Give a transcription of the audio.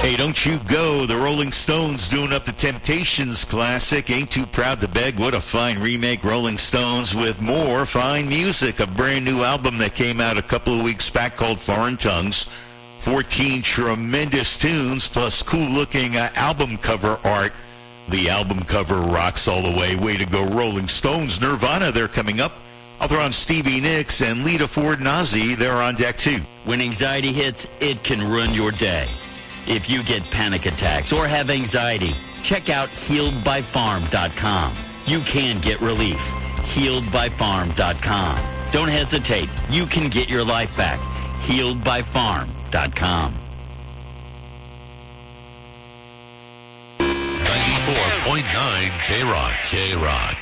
Hey, don't you go. The Rolling Stones doing up the Temptations classic. Ain't Too Proud to Beg. What a fine remake. Rolling Stones with more fine music. A brand new album that came out a couple of weeks back called Foreign Tongues. 14 tremendous tunes plus cool-looking album cover art. The album cover rocks all the way. Way to go, Rolling Stones. Nirvana, they're coming up. I'll throw on Stevie Nicks and Lita Ford and Ozzy. They're on deck, too. When anxiety hits, it can ruin your day. If you get panic attacks or have anxiety, check out HealedByFarm.com. You can get relief. HealedByFarm.com. Don't hesitate. You can get your life back. HealedByFarm.com. 94.9 K-Rock. K-Rock.